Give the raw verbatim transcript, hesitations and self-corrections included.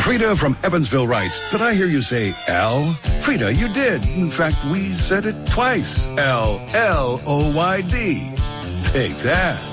Frida from Evansville writes, did I hear you say L? Frida, you did. In fact, we said it twice. L L O Y D. Take that.